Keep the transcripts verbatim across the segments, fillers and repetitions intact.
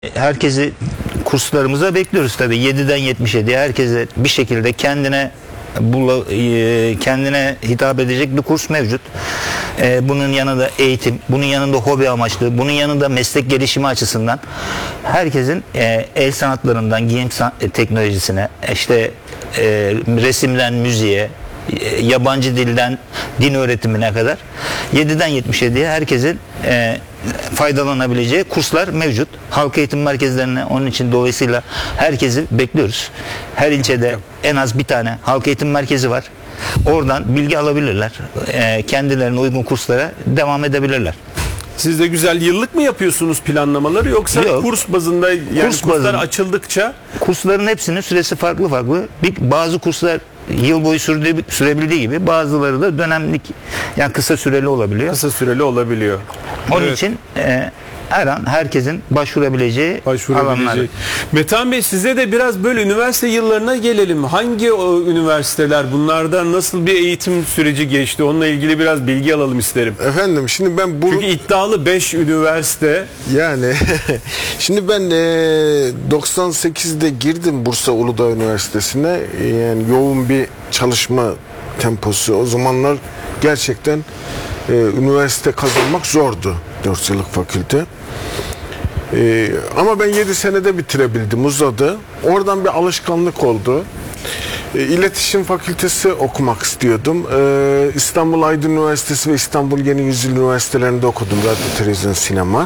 Herkesi kurslarımıza bekliyoruz tabii. yediden yetmiş yediye herkese bir şekilde kendine bula, kendine hitap edecek bir kurs mevcut. Bunun yanında eğitim, bunun yanında hobi amaçlı, bunun yanında meslek gelişimi açısından herkesin el sanatlarından giyim teknolojisine, işte resimden müziğe, yabancı dilden din öğretimine kadar yediden yetmiş yediye herkesin e, faydalanabileceği kurslar mevcut. Halk eğitim merkezlerine onun için dolayısıyla herkesi bekliyoruz. Her ilçede en az bir tane halk eğitim merkezi var. Oradan bilgi alabilirler. E, kendilerine uygun kurslara devam edebilirler. Siz de güzel yıllık mı yapıyorsunuz planlamaları yoksa Yok. kurs bazında yani kurs kurslar bazında, açıldıkça? Kursların hepsinin süresi farklı farklı. Bir, bazı kurslar yıl boyu süre, sürebildiği gibi bazıları da dönemlik, yani kısa süreli olabiliyor. Kısa süreli olabiliyor. Onun evet. için e, her an herkesin başvurabileceği, başvurabileceği alanlar. Metehan Bey, size de biraz böyle üniversite yıllarına gelelim. Hangi o üniversiteler, bunlarda nasıl bir eğitim süreci geçti? Onunla ilgili biraz bilgi alalım isterim. Efendim şimdi ben bu... Çünkü iddialı beş üniversite. Yani şimdi ben e, doksan sekizde girdim Bursa Uludağ Üniversitesi'ne. Yani yoğun bir çalışma temposu. O zamanlar gerçekten e, üniversite kazanmak zordu. dört yıllık fakülte. Ee, ama ben yedi senede bitirebildim, uzadı. Oradan bir alışkanlık oldu. Ee, İletişim Fakültesi okumak istiyordum. Ee, İstanbul Aydın Üniversitesi ve İstanbul Yeni Yüzyıl Üniversitelerinde okudum. Radyo, televizyon, sinema.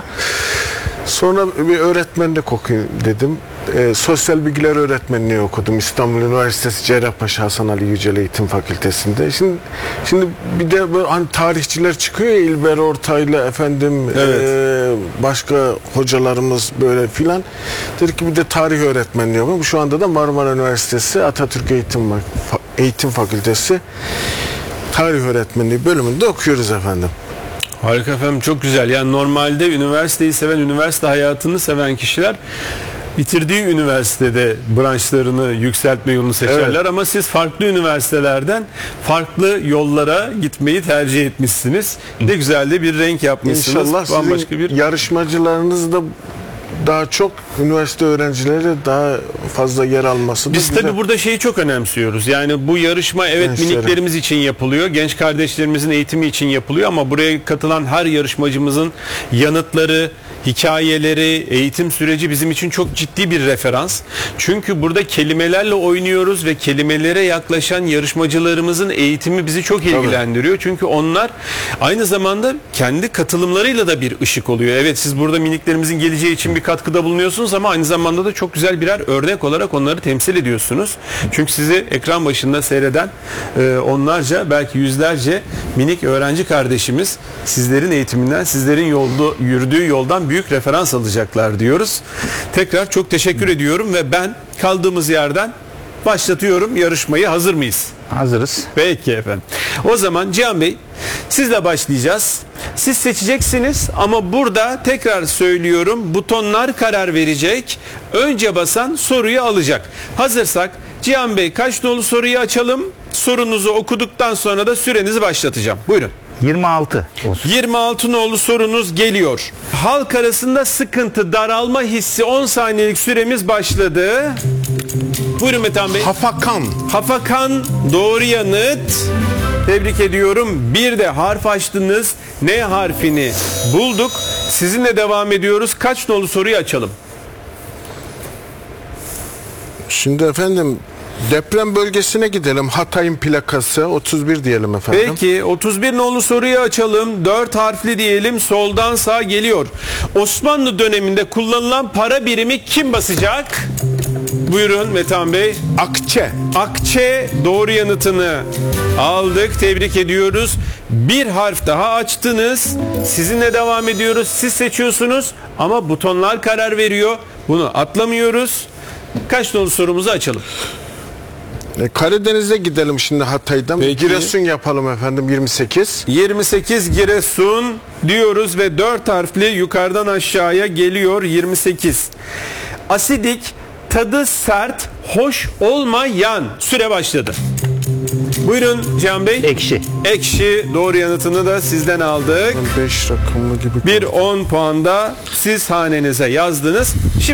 Sonra bir öğretmenlik okuyayım dedim. E, sosyal bilgiler öğretmenliği okudum. İstanbul Üniversitesi Cerrahpaşa Hasan Ali Yücel Eğitim Fakültesi'nde. Şimdi şimdi bir de böyle hani tarihçiler çıkıyor ya, İlber Ortaylı efendim, evet. e, başka hocalarımız böyle filan. Dedik ki bir de tarih öğretmenliği okudum. Şu anda da Marmara Üniversitesi Atatürk Eğitim Eğitim Fakültesi Tarih Öğretmenliği bölümünde okuyoruz efendim. Harika efendim, çok güzel. Yani normalde üniversiteyi seven, üniversite hayatını seven kişiler bitirdiği üniversitede branşlarını yükseltme yolunu seçerler, evet. Ama siz farklı üniversitelerden farklı yollara gitmeyi tercih etmişsiniz. Ne güzel de bir renk yapmışsınız. İnşallah bambaşka sizin bir yarışmacılarınız da daha çok üniversite öğrencileri daha fazla yer alması. Biz tabi burada şeyi çok önemsiyoruz. Yani bu yarışma evet Gençlerim. miniklerimiz için yapılıyor. Genç kardeşlerimizin eğitimi için yapılıyor ama buraya katılan her yarışmacımızın yanıtları, hikayeleri, eğitim süreci bizim için çok ciddi bir referans. Çünkü burada kelimelerle oynuyoruz ve kelimelere yaklaşan yarışmacılarımızın eğitimi bizi çok ilgilendiriyor. Tabii. Çünkü onlar aynı zamanda kendi katılımlarıyla da bir ışık oluyor. Evet, siz burada miniklerimizin geleceği için bir katkıda bulunuyorsunuz ama aynı zamanda da çok güzel birer örnek olarak onları temsil ediyorsunuz. Çünkü sizi ekran başında seyreden e, onlarca, belki yüzlerce minik öğrenci kardeşimiz sizlerin eğitiminden, sizlerin yolda, yürüdüğü yoldan büyük referans alacaklar diyoruz. Tekrar çok teşekkür ediyorum ve ben kaldığımız yerden başlatıyorum yarışmayı. Hazır mıyız? Hazırız. Peki efendim. O zaman Cihan Bey, sizle başlayacağız. Siz seçeceksiniz ama burada tekrar söylüyorum, butonlar karar verecek. Önce basan soruyu alacak. Hazırsak Cihan Bey, kaç nolu soruyu açalım? Sorunuzu okuduktan sonra da sürenizi başlatacağım. Buyurun. yirmi altı olsun. yirmi altı nolu sorunuz geliyor. Halk arasında sıkıntı, daralma hissi. on saniyelik süremiz başladı. Buyurun Metehan Bey. Hafakan. Hafakan doğru yanıt. Tebrik ediyorum. Bir de harf açtınız. N harfini bulduk. Sizinle devam ediyoruz. Kaç nolu soruyu açalım? Şimdi efendim deprem bölgesine gidelim. Hatay'ın plakası otuz bir diyelim efendim. Peki otuz bir nolu soruyu açalım. dört harfli diyelim. Soldan sağa geliyor. Osmanlı döneminde kullanılan para birimi kim basacak? Buyurun Metehan Bey. Akçe. Akçe doğru yanıtını aldık. Tebrik ediyoruz. Bir harf daha açtınız. Sizinle devam ediyoruz. Siz seçiyorsunuz ama butonlar karar veriyor. Bunu atlamıyoruz. Kaç nolu sorumuzu açalım? E, Karadeniz'e gidelim şimdi Hatay'dan. Peki. Giresun yapalım efendim, yirmi sekiz. yirmi sekiz Giresun diyoruz ve dört harfli yukarıdan aşağıya geliyor yirmi sekiz. Asidik, tadı sert, hoş olmayan. Süre başladı. Buyurun Cihan Bey. Ekşi. Ekşi doğru yanıtını da sizden aldık. beş rakamlı gibi. Bir on puanda siz hanenize yazdınız. Şimdi